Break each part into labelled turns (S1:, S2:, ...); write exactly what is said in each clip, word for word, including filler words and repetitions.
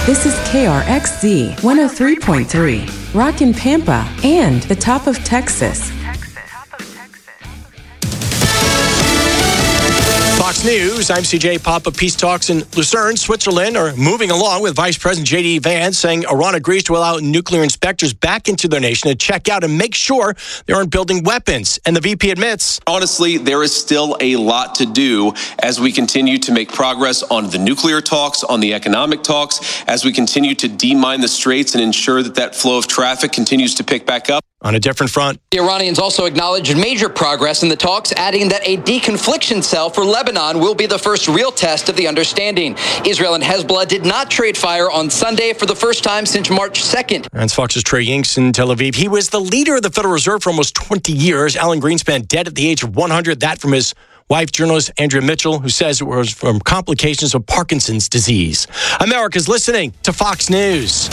S1: This is K R X Z one oh three point three, Rockin' Pampa, and the top of Texas.
S2: Fox News, I'm C J. Papa. Peace talks in Lucerne, Switzerland are moving along with Vice President J D. Vance saying Iran agrees to allow nuclear inspectors back into their nation to check out and make sure they aren't building weapons. And the V P admits,
S3: honestly, there is still a lot to do as we continue to make progress on the nuclear talks, on the economic talks, as we continue to demine the straits and ensure that that flow of traffic continues to pick back up.
S2: On a different front,
S4: the Iranians also acknowledged major progress in the talks, adding that a deconfliction cell for Lebanon will be the first real test of the understanding. Israel and Hezbollah did not trade fire on Sunday for the first time since March second.
S2: That's Fox's Trey Yingst in Tel Aviv. He was the leader of the Federal Reserve for almost twenty years. Alan Greenspan dead at the age of one hundred. That from his wife, journalist Andrea Mitchell, who says it was from complications of Parkinson's disease. America's listening to Fox News.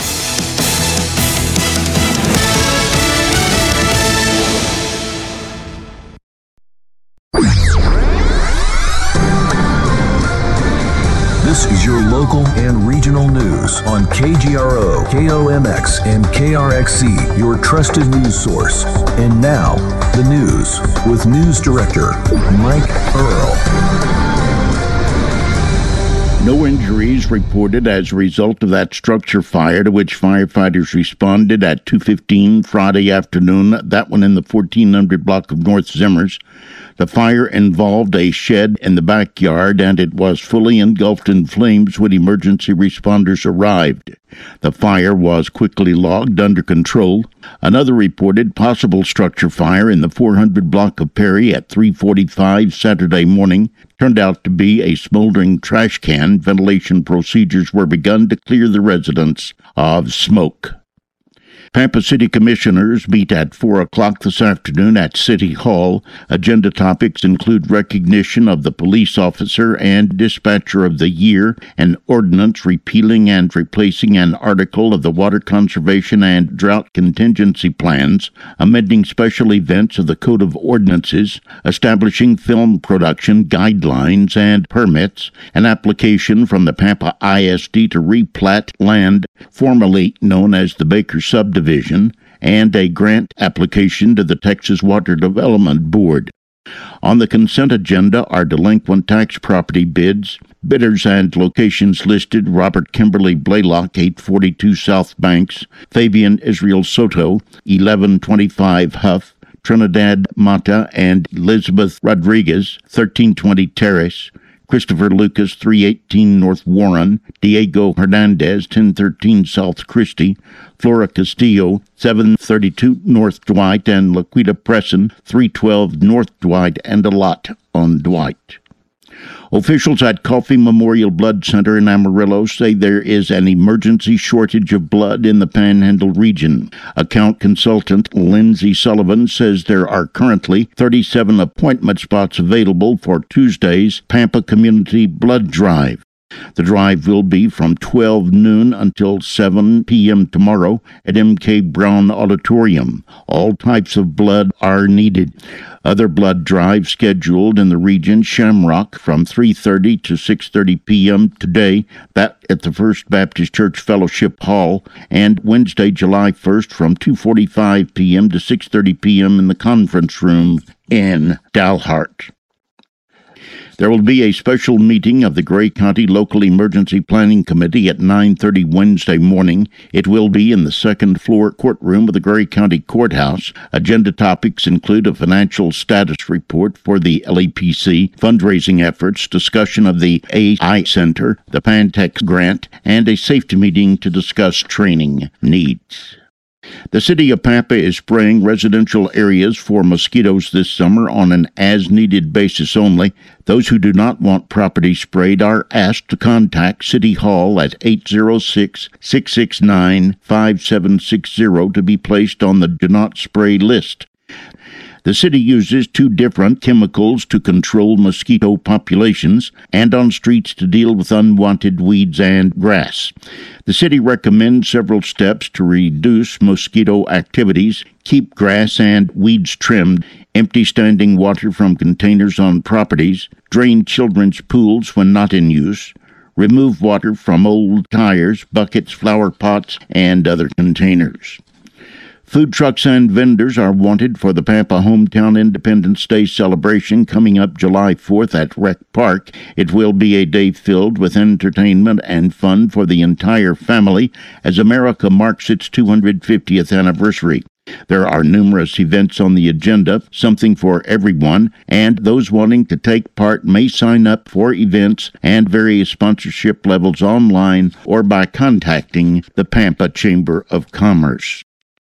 S5: This is your local and regional news on K G R O, K O M X, and K R X C, your trusted news source. And now, the news with News Director Mike Earl.
S6: No injuries reported as a result of that structure fire to which firefighters responded at two fifteen Friday afternoon, that one in the fourteen hundred block of North Zimmers. The fire involved a shed in the backyard, and it was fully engulfed in flames when emergency responders arrived. The fire was quickly logged under control. Another reported possible structure fire in the four hundred block of Perry at three forty-five Saturday morning turned out to be a smoldering trash can. Ventilation procedures were begun to clear the residents of smoke. Pampa City Commissioners meet at four o'clock this afternoon at City Hall. Agenda topics include recognition of the Police Officer and Dispatcher of the Year, an ordinance repealing and replacing an article of the Water Conservation and Drought Contingency Plans, amending special events of the Code of Ordinances, establishing film production guidelines and permits, an application from the Pampa I S D to replat land formerly known as the Baker Subdivision, Division, and a grant application to the Texas Water Development Board. On the consent agenda are delinquent tax property bids, bidders and locations listed: Robert Kimberly Blaylock, eight forty-two South Banks; Fabian Israel Soto, eleven twenty-five Huff; Trinidad Mata and Elizabeth Rodriguez, thirteen twenty Terrace; Christopher Lucas, three eighteen North Warren; Diego Hernandez, ten thirteen South Christie; Flora Castillo, seven thirty-two North Dwight; and Laquita Presson, three twelve North Dwight, and a lot on Dwight. Officials at Coffee Memorial Blood Center in Amarillo say there is an emergency shortage of blood in the Panhandle region. Account consultant Lindsay Sullivan says there are currently thirty-seven appointment spots available for Tuesday's Pampa Community Blood Drive. The drive will be from twelve noon until seven p.m. tomorrow at M K Brown Auditorium. All types of blood are needed. Other blood drives scheduled in the region: Shamrock from three thirty to six thirty p.m. today, that at the First Baptist Church Fellowship Hall, and Wednesday, July first from two forty-five p.m. to six thirty p.m. in the conference room in Dalhart. There will be a special meeting of the Gray County Local Emergency Planning Committee at nine thirty Wednesday morning. It will be in the second floor courtroom of the Gray County Courthouse. Agenda topics include a financial status report for the L E P C, fundraising efforts, discussion of the A I Center, the Pantex grant, and a safety meeting to discuss training needs. The city of Pampa is spraying residential areas for mosquitoes this summer on an as-needed basis only. Those who do not want property sprayed are asked to contact City Hall at eight oh six, six six nine, five seven six zero to be placed on the Do Not Spray list. The city uses two different chemicals to control mosquito populations and on streets to deal with unwanted weeds and grass. The city recommends several steps to reduce mosquito activities: keep grass and weeds trimmed, empty standing water from containers on properties, drain children's pools when not in use, Remove water from old tires, buckets, flower pots, and other containers. Food trucks and vendors are wanted for the Pampa Hometown Independence Day celebration coming up July fourth at Rec Park. It will be a day filled with entertainment and fun for the entire family as America marks its two hundred fiftieth anniversary. There are numerous events on the agenda, something for everyone, and those wanting to take part may sign up for events and various sponsorship levels online or by contacting the Pampa Chamber of Commerce.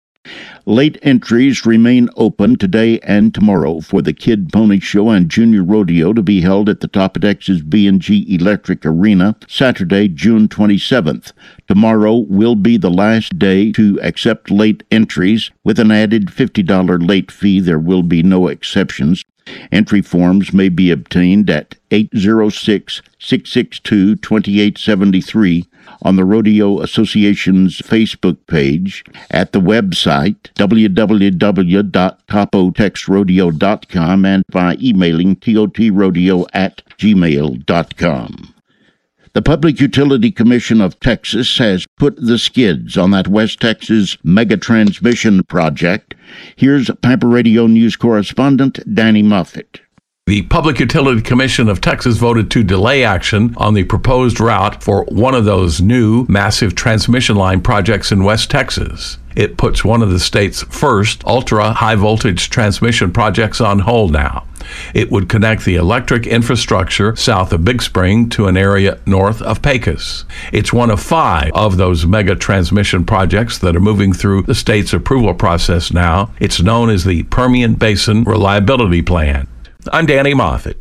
S6: Late entries remain open today and tomorrow for the Kid Pony Show and Junior Rodeo to be held at the Topodex's B and G Electric Arena Saturday, June twenty-seventh. Tomorrow will be the last day to accept late entries. With an added fifty dollars late fee, there will be no exceptions. Entry forms may be obtained at eight zero six, six six two, two eight seven three on the Rodeo Association's Facebook page, at the website w w w dot topotex rodeo dot com, and by emailing totrodio at gmail dot com. The Public Utility Commission of Texas has put the skids on that West Texas mega transmission project. Here's Pampa Radio News correspondent Danny Moffett.
S7: The Public Utility Commission of Texas voted to delay action on the proposed route for one of those new massive transmission line projects in West Texas. It puts one of the state's first ultra-high voltage transmission projects on hold now. It would connect the electric infrastructure south of Big Spring to an area north of Pecos. It's one of five of those mega transmission projects that are moving through the state's approval process now. It's known as the Permian Basin Reliability Plan. I'm Danny Moffett.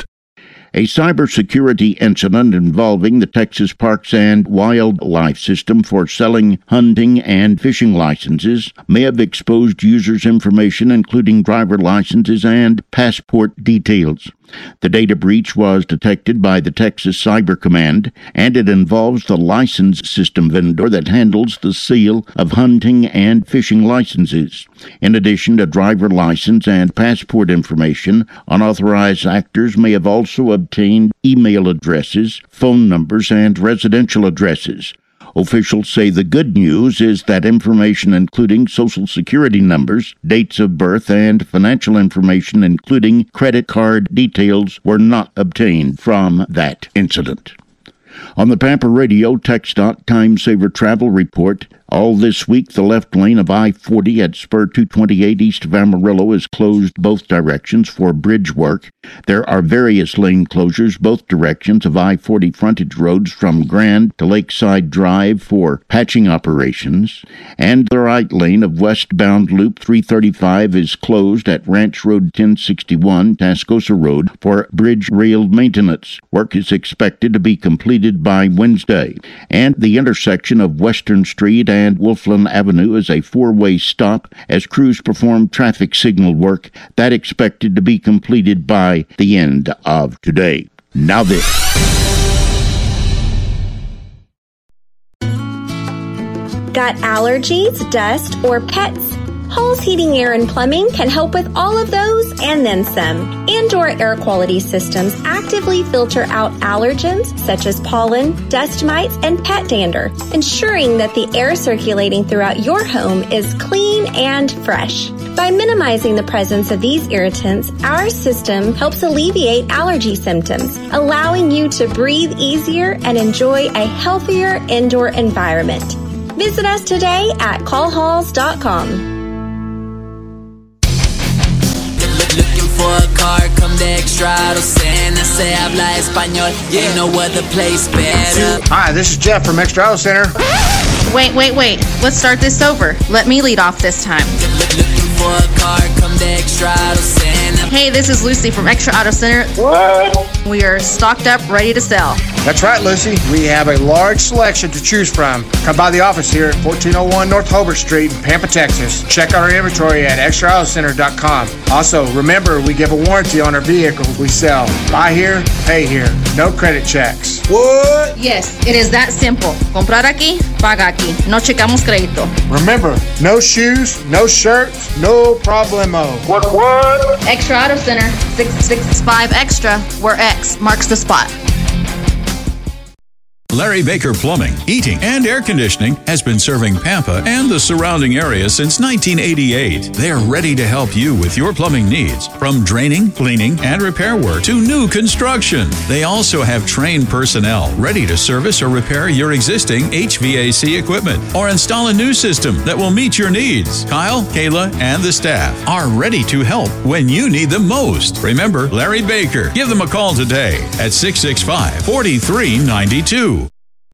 S6: A cybersecurity incident involving the Texas Parks and Wildlife System for selling hunting and fishing licenses may have exposed users' information, including driver licenses and passport details. The data breach was detected by the Texas Cyber Command, and it involves the license system vendor that handles the sale of hunting and fishing licenses. In addition to driver license and passport information, unauthorized actors may have also obtained email addresses, phone numbers, and residential addresses. Officials say the good news is that information including Social Security numbers, dates of birth, and financial information including credit card details were not obtained from that incident. On the Pampa Radio TxDOT Time Saver Travel Report, all this week the left lane of I forty at Spur two twenty-eight east of Amarillo is closed both directions for bridge work. There are various lane closures both directions of I forty frontage roads from Grand to Lakeside Drive for patching operations, and the right lane of westbound Loop three thirty-five is closed at Ranch Road ten sixty-one, Tascosa Road, for bridge rail maintenance. Work is expected to be completed by Wednesday, and the intersection of Western Street and Wolfland Avenue is a four-way stop as crews perform traffic signal work that expected to be completed by the end of today. Now this.
S8: Got allergies, dust, or pets? Halls Heating, Air, and Plumbing can help with all of those and then some. Indoor air quality systems actively filter out allergens such as pollen, dust mites, and pet dander, ensuring that the air circulating throughout your home is clean and fresh. By minimizing the presence of these irritants, our system helps alleviate allergy symptoms, allowing you to breathe easier and enjoy a healthier indoor environment. Visit us today at call halls dot com.
S9: Looking for a car, come to Extra Auto Center. Se habla español, yeah. Ain't no other place better.
S10: Hi, this is Jeff from Extra Auto Center.
S11: Wait, wait, wait. Let's start this over. Let me lead off this time.
S9: Looking for a car, come to Extra Auto Center.
S11: Hey, this is Lucy from Extra Auto Center.
S10: What?
S11: We are stocked up, ready to sell.
S10: That's right, Lucy. We have a large selection to choose from. Come by the office here at fourteen oh one North Hobart Street in Pampa, Texas. Check out our inventory at extra auto center dot com. Also, remember, we give a warranty on our vehicles we sell. Buy here, pay here. No credit checks. What?
S11: Yes, it is that simple. Comprar aquí, paga aquí. No checamos crédito.
S10: Remember, no shoes, no shirts, no problemo. What, what?
S11: Extra Auto Center, six six five Extra, where X marks the spot.
S12: Larry Baker Plumbing, Heating, and Air Conditioning has been serving Pampa and the surrounding area since nineteen eighty-eight. They're ready to help you with your plumbing needs, from draining, cleaning, and repair work to new construction. They also have trained personnel ready to service or repair your existing H V A C equipment or install a new system that will meet your needs. Kyle, Kayla, and the staff are ready to help when you need them most. Remember Larry Baker. Give them a call today at six six five, four three nine two.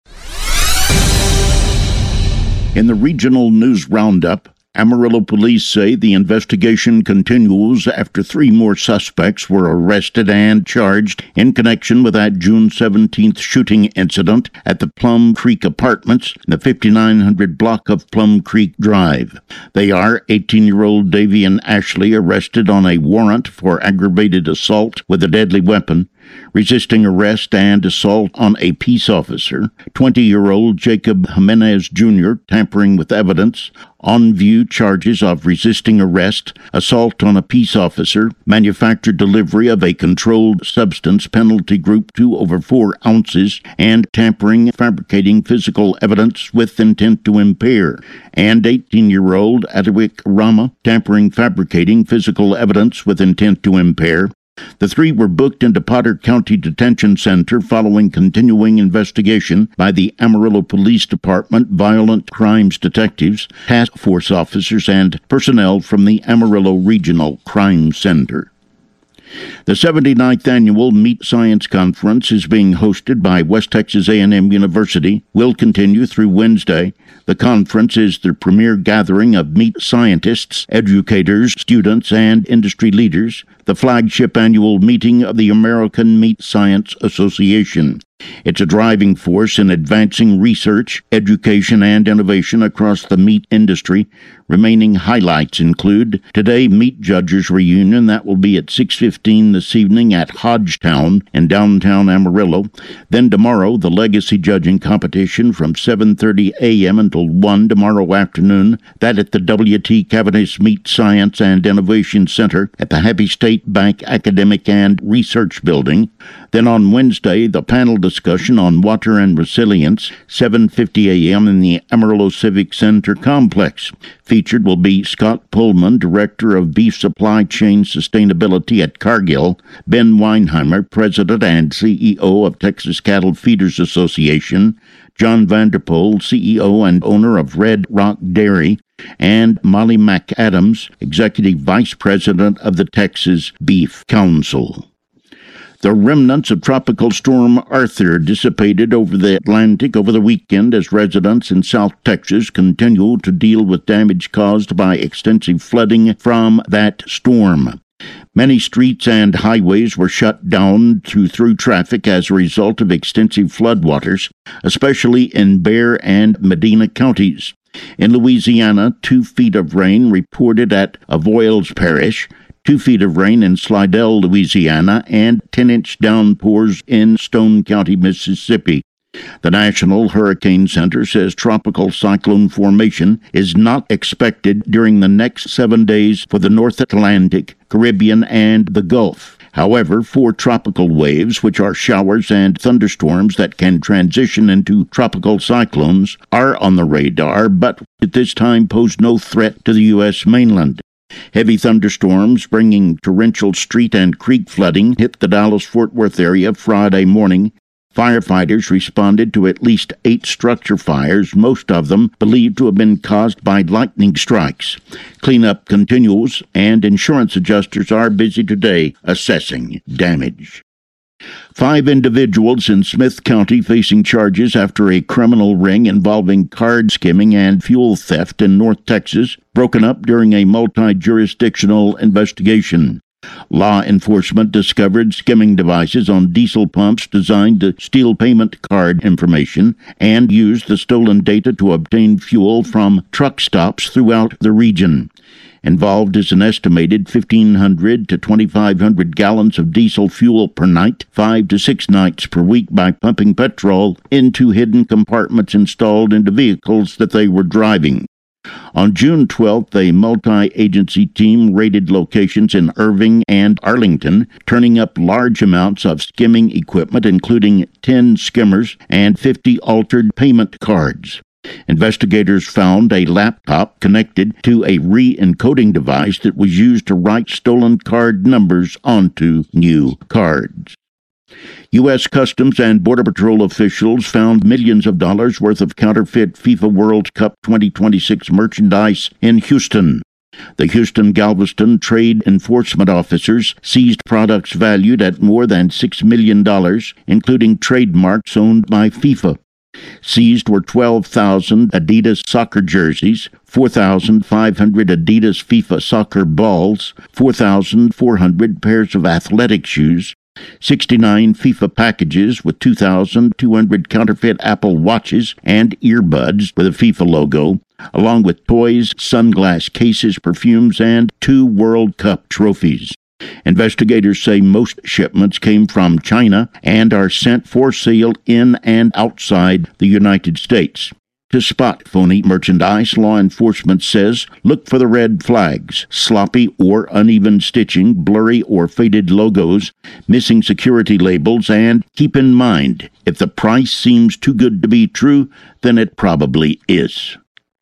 S6: In the regional news roundup, Amarillo police say the investigation continues after three more suspects were arrested and charged in connection with that June seventeenth shooting incident at the Plum Creek Apartments in the fifty-nine hundred block of Plum Creek Drive. They are eighteen-year-old Davian Ashley, arrested on a warrant for aggravated assault with a deadly weapon, resisting arrest and assault on a peace officer; twenty-year-old Jacob Jimenez Junior, tampering with evidence, on-view charges of resisting arrest, assault on a peace officer, manufactured delivery of a controlled substance, penalty group two over four ounces, and tampering, fabricating physical evidence with intent to impair; and eighteen-year-old Adewik Rama, tampering, fabricating physical evidence with intent to impair. The three were booked into Potter County Detention Center following continuing investigation by the Amarillo Police Department, violent crimes detectives, task force officers, and personnel from the Amarillo Regional Crime Center. The seventy-ninth Annual Meat Science Conference is being hosted by West Texas A and M University, will continue through Wednesday. The conference is the premier gathering of meat scientists, educators, students, and industry leaders, the flagship annual meeting of the American Meat Science Association. It's a driving force in advancing research, education, and innovation across the meat industry. Remaining highlights include today, Meat Judges Reunion. That will be at six fifteen this evening at Hodgetown in downtown Amarillo. Then tomorrow, the Legacy Judging Competition from seven thirty a.m. until one tomorrow afternoon. That at the W T Cavaness Meat Science and Innovation Center at the Happy State Bank Academic and Research Building. Then on Wednesday, the panel discussion on water and resilience, seven fifty a.m. in the Amarillo Civic Center complex. Featured will be Scott Pullman, Director of Beef Supply Chain Sustainability at Cargill; Ben Weinheimer, President and C E O of Texas Cattle Feeders Association; John Vanderpool, C E O and owner of Red Rock Dairy; and Molly McAdams, Executive Vice President of the Texas Beef Council. The remnants of Tropical Storm Arthur dissipated over the Atlantic over the weekend as residents in South Texas continue to deal with damage caused by extensive flooding from that storm. Many streets and highways were shut down to through traffic as a result of extensive floodwaters, especially in Bexar and Medina counties. In Louisiana, two feet of rain reported at Avoyelles Parish, two feet of rain in Slidell, Louisiana, and ten-inch downpours in Stone County, Mississippi. The National Hurricane Center says tropical cyclone formation is not expected during the next seven days for the North Atlantic, Caribbean, and the Gulf. However, four tropical waves, which are showers and thunderstorms that can transition into tropical cyclones, are on the radar, but at this time pose no threat to the U S mainland. Heavy thunderstorms bringing torrential street and creek flooding hit the Dallas-Fort Worth area Friday morning. Firefighters responded to at least eight structure fires, most of them believed to have been caused by lightning strikes. Cleanup continues, and insurance adjusters are busy today assessing damage. Five individuals in Smith County facing charges after a criminal ring involving card skimming and fuel theft in North Texas broken up during a multi-jurisdictional investigation. Law enforcement discovered skimming devices on diesel pumps designed to steal payment card information and used the stolen data to obtain fuel from truck stops throughout the region. Involved is an estimated fifteen hundred to twenty-five hundred gallons of diesel fuel per night, five to six nights per week, by pumping petrol into hidden compartments installed into vehicles that they were driving. On June twelfth, a multi-agency team raided locations in Irving and Arlington, turning up large amounts of skimming equipment, including ten skimmers and fifty altered payment cards. Investigators found a laptop connected to a re-encoding device that was used to write stolen card numbers onto new cards. U S Customs and Border Patrol officials found millions of dollars worth of counterfeit FIFA World Cup twenty twenty-six merchandise in Houston. The Houston Galveston Trade Enforcement officers seized products valued at more than six million dollars, including trademarks owned by FIFA. Seized were twelve thousand Adidas soccer jerseys, four thousand five hundred Adidas FIFA soccer balls, four thousand four hundred pairs of athletic shoes, sixty-nine FIFA packages with two thousand two hundred counterfeit Apple Watches and earbuds with a FIFA logo, along with toys, sunglass cases, perfumes, and two World Cup trophies. Investigators say most shipments came from China and are sent for sale in and outside the United States. To spot phony merchandise, law enforcement says look for the red flags, sloppy or uneven stitching, blurry or faded logos, missing security labels, and keep in mind, if the price seems too good to be true, then it probably is.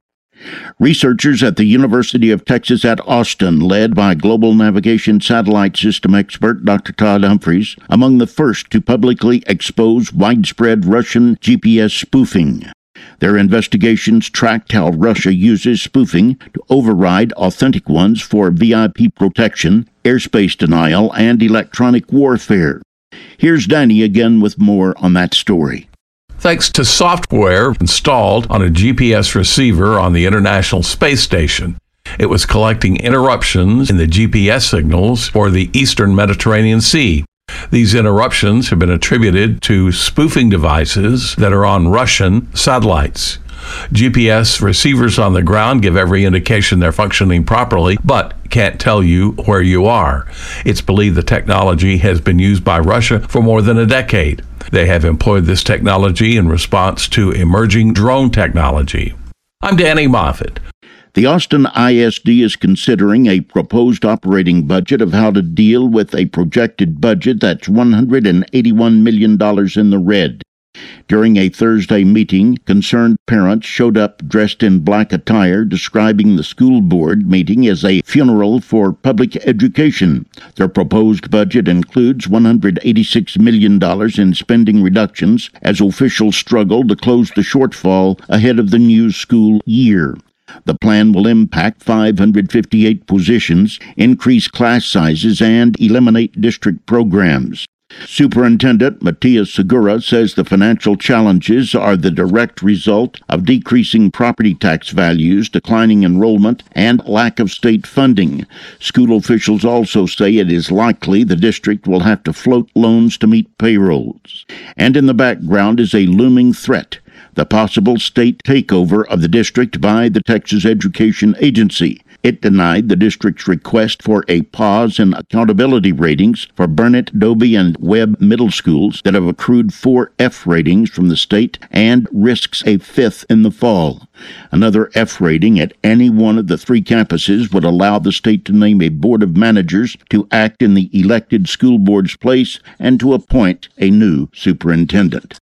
S6: Researchers at the University of Texas at Austin, led by Global Navigation Satellite System expert Doctor Todd Humphreys, among the first to publicly expose widespread Russian G P S spoofing. Their investigations tracked how Russia uses spoofing to override authentic ones for V I P protection, airspace denial, and electronic warfare. Here's Danny again with more on that story.
S7: Thanks to software installed on a G P S receiver on the International Space Station, it was collecting interruptions in the G P S signals for the Eastern Mediterranean Sea. These interruptions have been attributed to spoofing devices that are on Russian satellites. G P S receivers on the ground give every indication they're functioning properly, but can't tell you where you are. It's believed the technology has been used by Russia for more than a decade. They have employed this technology in response to emerging drone technology. I'm Danny Moffett.
S6: The Austin I S D is considering a proposed operating budget of how to deal with a projected budget that's one hundred eighty-one million dollars in the red. During a Thursday meeting, concerned parents showed up dressed in black attire, describing the school board meeting as a funeral for public education. Their proposed budget includes one hundred eighty-six million dollars in spending reductions as officials struggle to close the shortfall ahead of the new school year. The plan will impact five hundred fifty-eight positions, increase class sizes, and eliminate district programs. Superintendent Matias Segura says the financial challenges are the direct result of decreasing property tax values, declining enrollment, and lack of state funding. School officials also say it is likely the district will have to float loans to meet payrolls. And in the background is a looming threat: the possible state takeover of the district by the Texas Education Agency. It denied the district's request for a pause in accountability ratings for Burnett, Dobie, and Webb middle schools that have accrued four F ratings from the state and risks a fifth in the fall. Another F rating at any one of the three campuses would allow the state to name a board of managers to act in the elected school board's place and to appoint a new superintendent.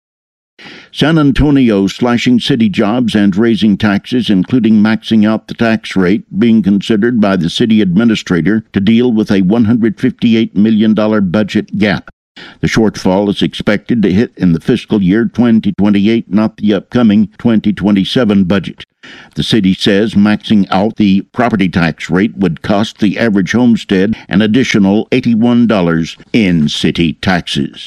S6: San Antonio slashing city jobs and raising taxes, including maxing out the tax rate, being considered by the city administrator to deal with a one hundred fifty-eight million dollars budget gap. The shortfall is expected to hit in the fiscal year twenty twenty-eight, not the upcoming twenty twenty-seven budget. The city says maxing out the property tax rate would cost the average homestead an additional eighty-one dollars in city taxes.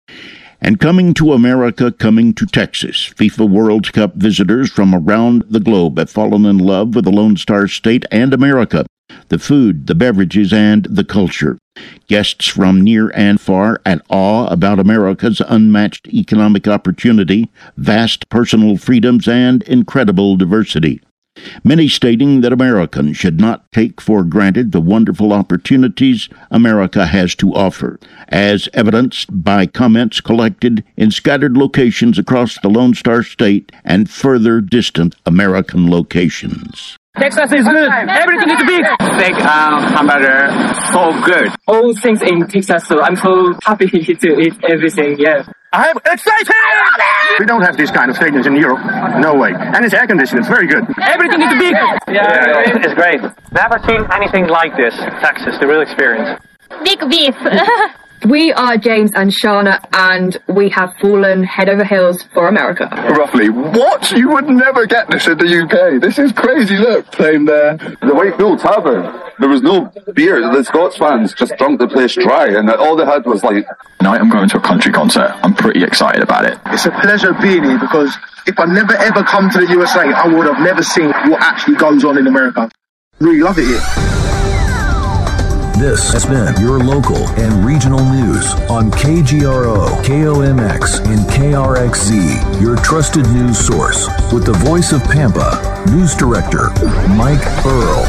S6: And coming to America, coming to Texas, FIFA World Cup visitors from around the globe have fallen in love with the Lone Star State and America, the food, the beverages, and the culture. Guests from near and far at awe about America's unmatched economic opportunity, vast personal freedoms, and incredible diversity. Many stating that Americans should not take for granted the wonderful opportunities America has to offer, as evidenced by comments collected in scattered locations across the Lone Star State and further distant American locations.
S13: Texas is good. Everything is big. Steak and hamburger, so good. All things in Texas, so I'm so happy to eat everything. Yeah.
S14: I'm excited! We don't have these kind of things in Europe. No way. And it's air conditioned. It's very good.
S13: Everything is big. Yeah,
S14: yeah,
S13: it's great. Never seen anything like this. Texas, the real experience.
S15: Big beef.
S16: We are James and Shauna, and we have fallen head over heels for America.
S17: Roughly. What? You would never get this in the U K. This is crazy. Look, playing there. The Wakefield Tavern. There was no beer. The Scots fans just drunk the place dry, and all they had was like...
S18: Tonight I'm going to a country concert. I'm pretty excited about it.
S19: It's a pleasure being here, because if I never ever come to the U S A, I would have never seen what actually goes on in America. Really love it here.
S5: This has been your local and regional news on K G R O, K O M X, and K R X Z, your trusted news source. With the voice of Pampa, News Director Mike Earl.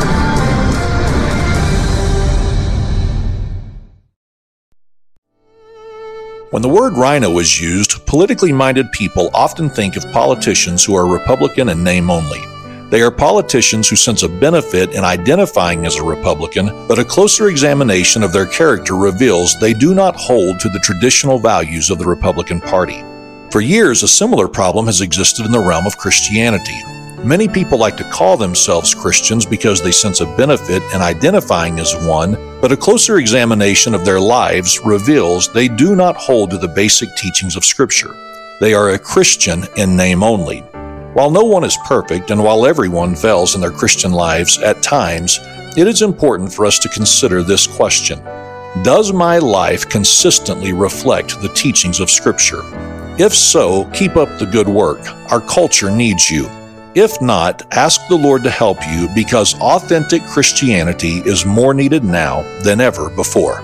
S20: When the word rhino is used, politically minded people often think of politicians who are Republican in name only. They are politicians who sense a benefit in identifying as a Republican, but a closer examination of their character reveals they do not hold to the traditional values of the Republican Party. For years, a similar problem has existed in the realm of Christianity. Many people like to call themselves Christians because they sense a benefit in identifying as one, but a closer examination of their lives reveals they do not hold to the basic teachings of Scripture. They are a Christian in name only. While no one is perfect, and while everyone fails in their Christian lives at times, it is important for us to consider this question. Does my life consistently reflect the teachings of Scripture? If so, keep up the good work. Our culture needs you. If not, ask the Lord to help you, because authentic Christianity is more needed now than ever before.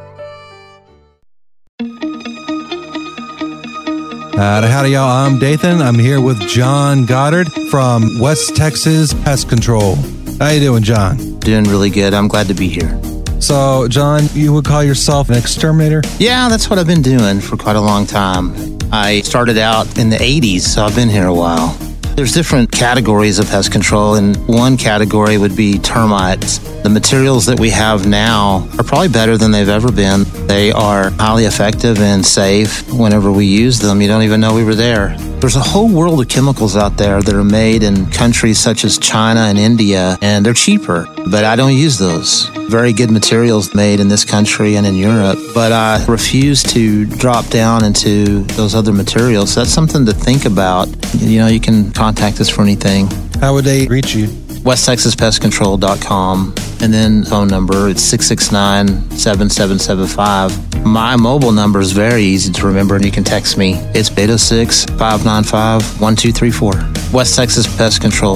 S21: Uh, howdy, y'all. I'm Dathan. I'm here with John Goddard from West Texas Pest Control. How you doing, John?
S22: Doing really good. I'm glad to be here.
S21: So, John, you would call yourself an exterminator?
S22: Yeah, that's what I've been doing for quite a long time. I started out in the eighties, so I've been here a while. There's different categories of pest control, and one category would be termites. The materials that we have now are probably better than they've ever been. They are highly effective and safe. Whenever we use them, you don't even know we were there. There's a whole world of chemicals out there that are made in countries such as China and India, and they're cheaper, but I don't use those. Very good materials made in this country and in Europe, but I refuse to drop down into those other materials. That's something to think about. You know, you can contact us for anything.
S21: How would they reach you?
S22: west texas pest control dot com, and then phone number, it's six six nine, seven seven seven five. My mobile number is very easy to remember, and you can text me. It's eight oh six, five nine five, one two three four. West Texas Pest Control.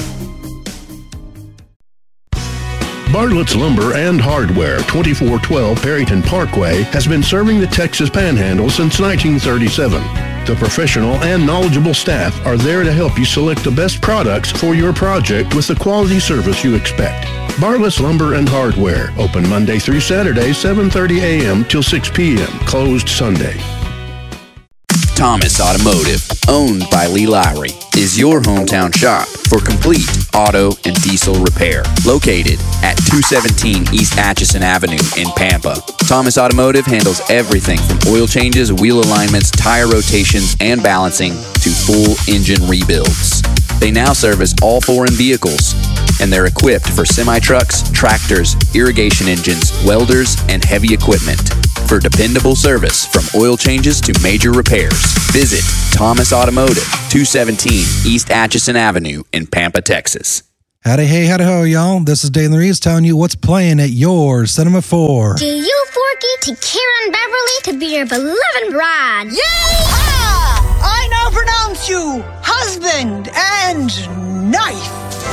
S23: Bartlett's Lumber and Hardware, twenty-four twelve Perryton Parkway, has been serving the Texas Panhandle since nineteen thirty-seven. The professional and knowledgeable staff are there to help you select the best products for your project with the quality service you expect. Bartlett's Lumber and Hardware, open Monday through Saturday, seven thirty a.m. till six p.m., closed Sunday.
S24: Thomas Automotive, owned by Lee Lowry, is your hometown shop for complete auto and diesel repair. Located at two seventeen East Atchison Avenue in Pampa. Thomas Automotive handles everything from oil changes, wheel alignments, tire rotations, and balancing to full engine rebuilds. They now service all foreign vehicles, and they're equipped for semi-trucks, tractors, irrigation engines, welders, and heavy equipment. For dependable service from oil changes to major repairs, visit Thomas Automotive, two seventeen East Atchison Avenue in Pampa, Texas.
S21: Howdy, hey, howdy, ho, y'all. This is Dave Reeves telling you what's playing at your Cinema four.
S25: Do you, Forky, to Karen Beverly to be your beloved bride?
S26: Yay-ha! I now pronounce you husband and knife.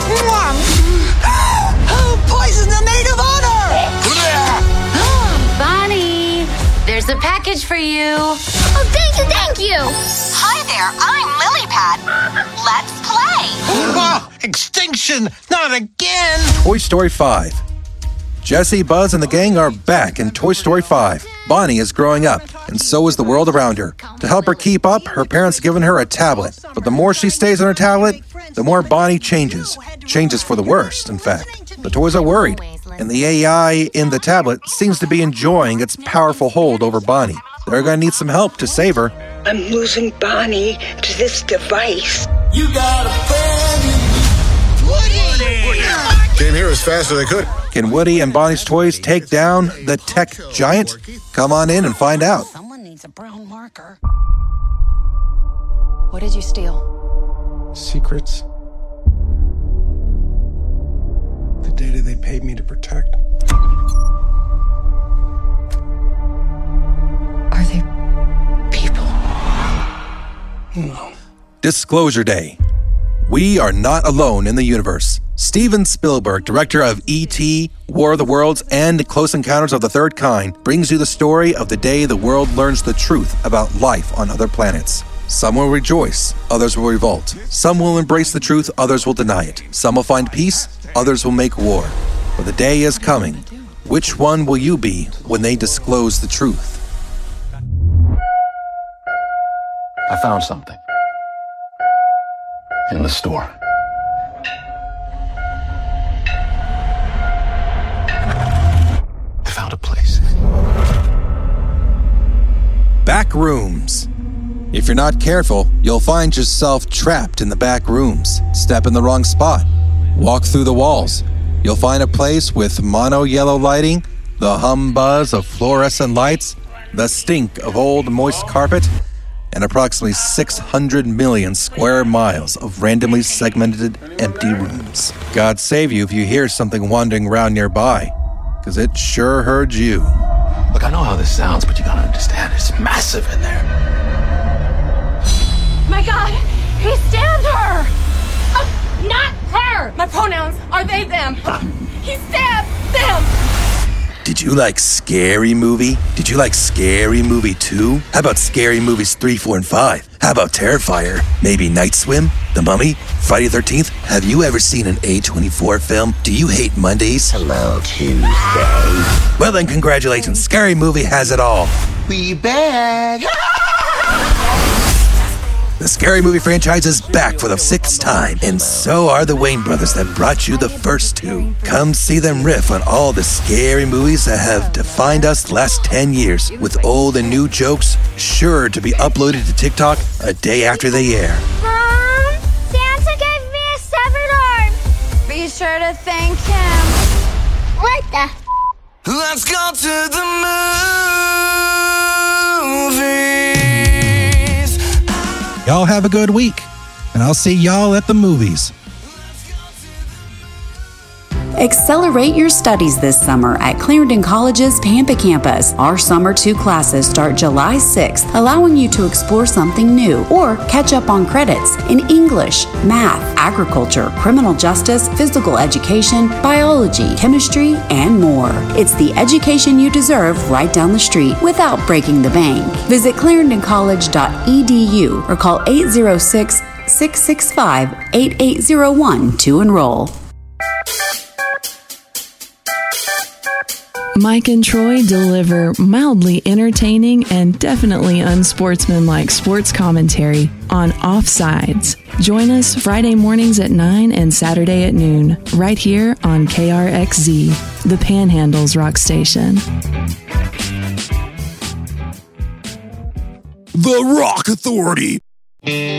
S26: Poison the maid of honor!
S27: Bonnie, there's a package for you.
S25: Oh, thank you, thank you.
S26: Hi there, I'm Lilypad. Let's play.
S28: Oh, extinction, not again.
S29: Toy Story five.
S21: Jessie, Buzz, and the gang are back in Toy Story five. Bonnie is growing up, and so is the world around her. To help her keep up, her parents have given her a tablet. But the more she stays on her tablet, the more Bonnie changes. Changes for the worst, in fact. The toys are worried, and the A I in the tablet seems to be enjoying its powerful hold over Bonnie. They're going to need some help to save her.
S1: I'm losing Bonnie to this device.
S2: You got a friend in Woody!
S21: Came here as fast as they could. Can Woody and Bonnie's toys take down the tech giant? Come on in and find out.
S1: Someone needs a brown marker.
S3: What did you steal?
S4: Secrets. The data they paid me to protect.
S3: Are they people?
S4: No.
S21: Disclosure Day. We are not alone in the universe. Steven Spielberg, director of E T, War of the Worlds, and Close Encounters of the Third Kind, brings you the story of the day the world learns the truth about life on other planets. Some will rejoice, others will revolt. Some will embrace the truth, others will deny it. Some will find peace, others will make war. But the day is coming. Which one will you be when they disclose the truth?
S8: I found something. In the store. I found a place.
S21: Back rooms. If you're not careful, you'll find yourself trapped in the back rooms. Step in the wrong spot. Walk through the walls. You'll find a place with mono yellow lighting, the hum buzz of fluorescent lights, the stink of old moist carpet, and approximately six hundred million square miles of randomly segmented empty rooms. God save you if you hear something wandering around nearby, because it sure heard you.
S8: Look, I know how this sounds, but you gotta understand, it's massive in there.
S9: My God, he stabbed her! Uh, not her! My pronouns are they, them. He stabbed them!
S21: Did you like Scary Movie? Did you like Scary Movie two? How about Scary Movies three, four, and five? How about Terrifier? Maybe Night Swim? The Mummy? Friday the thirteenth? Have you ever seen an A twenty-four film? Do you hate Mondays? Hello, Tuesday. Well then, congratulations. Scary Movie has it all.
S1: We back!
S21: The Scary Movie franchise is back for the sixth time, and so are the Wayne brothers that brought you the first two. Come see them riff on all the scary movies that have defined us the last ten years, with old and new jokes sure to be uploaded to TikTok a day after they air.
S25: Mom, Santa gave me a severed arm.
S9: Be sure to thank him.
S25: What the?
S2: Let's go to the movies.
S21: Y'all have a good week, and I'll see y'all at the movies.
S15: Accelerate your studies this summer at Clarendon College's Pampa campus. Our summer two classes start July sixth, allowing you to explore something new or catch up on credits in English, math, agriculture, criminal justice, physical education, biology, chemistry, and more. It's the education you deserve right down the street without breaking the bank. Visit clarendon college dot e d u or call eight zero six, six six five, eight eight zero one to enroll.
S28: Mike and Troy deliver mildly entertaining and definitely unsportsmanlike sports commentary on Offsides. Join us Friday mornings at nine and Saturday at noon, right here on K R X Z, the Panhandle's rock station.
S29: The Rock Authority.